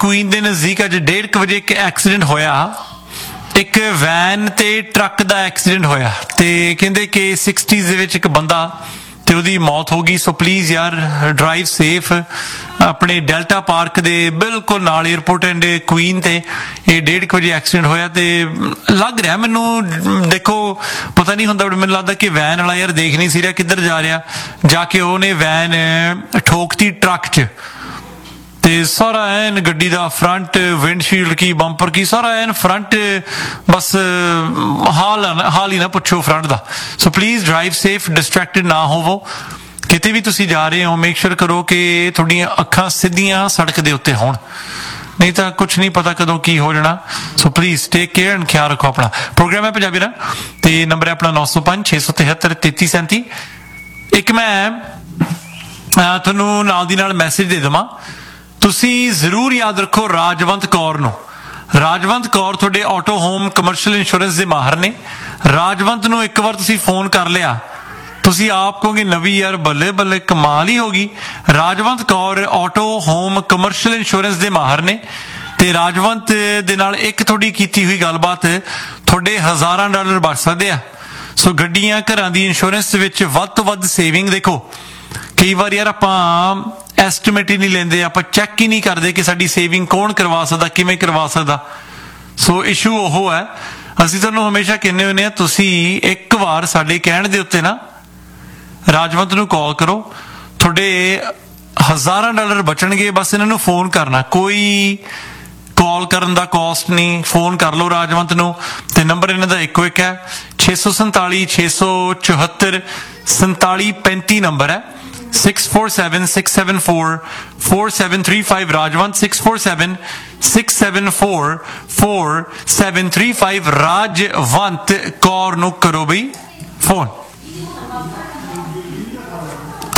Queen के नज़दीक अज 1:30 वजे एक एक्सीडेंट होया। एक वैन ते ट्रक का एक्सीडेंट होया ते कहते कि 60s दे विच एक बंदा ते उहदी मौत हो गई। सो प्लीज़ यार ड्राइव सेफ। अपने डेल्टा पार्क दे बिल्कुल नाल एयरपोर्ट एंड क्वीन ते ये 1:30 वजे एक्सीडेंट होया ते लग रहा मैनू, देखो पता नहीं हुंदा, मैनू लगदा कि वैन वाला यार देख नहीं सी रहा किधर जा रहा, जाके उहने वैन ठोकती ट्रक च ते सारा एन गड्डी दा फ्रंट विंडशील्ड की बंपर की सारा एन फ्रंट बस हाल ही ना पुछो फ्रंट दा। So please drive safe, distracted ना होवो। किते भी तुसी जा रहे हो मेक श्योर करो कि थोड़ियां अखां सीधियां सड़क दे उत्ते होण, नहीं तो कुछ नहीं पता कदों की हो जाना। So please take care and ख्याल रखो अपना। प्रोग्राम है पंजाबी ना ते नंबर है अपना 905 673 3337। एक मैं तुहानूं नाल दी नाल मैसेज दे देवां, तुसी जरूर याद रखो राजवंत कौर नूं। राजवंत कौर तुहाडे ऑटो होम कमर्शियल इंश्योरेंस दे माहर ने। राजवंत नूं एक बार तुसी फोन कर लिया, तुसी आप कहोगे नवी यार बल्ले बल्ले कमाल ही होगी। Rajwant Kaur auto home commercial insurance दे माहर ने ते राजवंत दे नाल एक थोड़ी कीती हुई गलबात थोड़े हज़ारां डॉलर बच सकदे आ। सो गड्डियां घरां दी इंश्योरेंस विच वध तो वध सेविंग देखो। कई बार यार आपां एस्टिमेट ही नहीं लेंदे, आपां चैक ही नहीं करते कि साडी सेविंग कौन करवा सकदा, किवें करवा सकदा। सो इशू ओह है, असीं तुहानूं हमेशा कहने हुंदे आ तुसी एक बार साडे कहण दे उत्ते ना राजवंत नूं कॉल करो, थोड़े हज़ारां डॉलर बचणगे। बस इन्हां नूं फोन करना, कोई कॉल करन दा कॉस्ट नहीं, फोन कर लो राजवंत नूं ते नंबर इन्हां दा इक्को एक है 647 674 4735 नंबर है 647 674 4735 राजवंत 647 674 4735 राजवंत कौर नूं करो बई फोन।